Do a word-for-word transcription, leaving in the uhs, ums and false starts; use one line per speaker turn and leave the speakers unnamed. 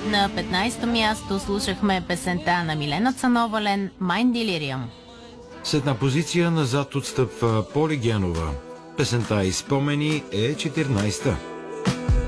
На петнайсето място слушахме песента на Милена Цановален «Mein Delirium».
С една позиция назад отстъпва Поли Генова. Песента и спомени е четиринайсета.